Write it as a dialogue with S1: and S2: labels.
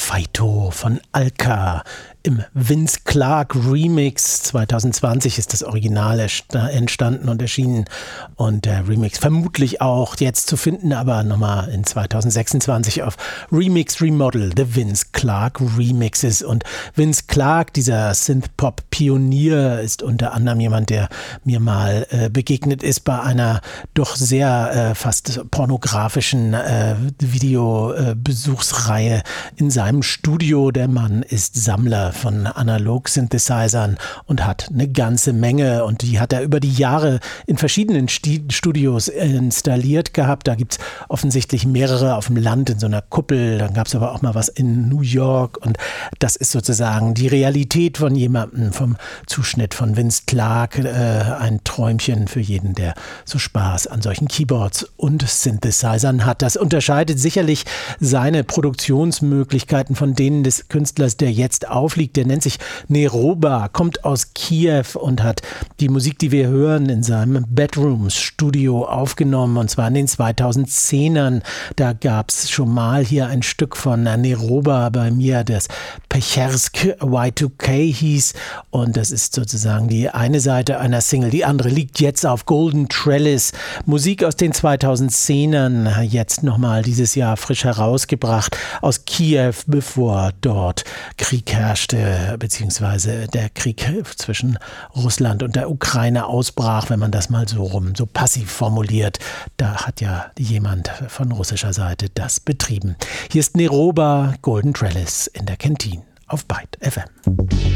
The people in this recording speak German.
S1: Fighto von Alka im Vince Clarke Remix. 2020 ist das Original entstanden und erschienen und der Remix vermutlich auch jetzt zu finden, aber nochmal in 2026 auf Remix Remodel, The Vince Clarke Remixes. Und Vince Clarke, dieser Synth-Pop-Pionier, ist unter anderem jemand, der mir mal begegnet ist bei einer doch sehr fast pornografischen Videobesuchsreihe in seinem Studio. Der Mann ist Sammler von Analog-Synthesizern und hat eine ganze Menge, und die hat er über die Jahre in verschiedenen Studios installiert gehabt. Da gibt es offensichtlich mehrere auf dem Land in so einer Kuppel, dann gab es aber auch mal was in New York, und das ist sozusagen die Realität von jemandem, vom Zuschnitt von Vince Clarke, ein Träumchen für jeden, der so Spaß an solchen Keyboards und Synthesizern hat. Das unterscheidet sicherlich seine Produktionsmöglichkeiten von denen des Künstlers, der jetzt aufliegt. Der nennt sich Neroba, kommt aus Kiew und hat die Musik, die wir hören, in seinem Bedrooms-Studio aufgenommen, und zwar in den 2010ern. Da gab es schon mal hier ein Stück von Neroba bei mir, das Pechersk Y2K hieß, und das ist sozusagen die eine Seite einer Single. Die andere liegt jetzt auf Golden Trellis. Musik aus den 2010ern, jetzt nochmal dieses Jahr frisch herausgebracht aus Kiew, bevor dort Krieg herrschte, beziehungsweise der Krieg zwischen Russland und der Ukraine ausbrach, wenn man das mal so passiv formuliert. Da hat ja jemand von russischer Seite das betrieben. Hier ist Neroba, Golden Trellis in der Kentine auf Byte FM.